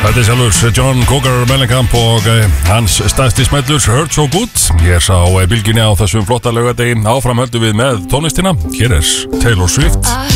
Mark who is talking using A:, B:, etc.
A: Þetta sjálfur John Cougar Mellencamp og hans stærsti smellur Hurt So Good. Hér sá bylginni á þessum flotta laugardegi. Áfram höldum við með tónlistina. Hér Taylor Swift.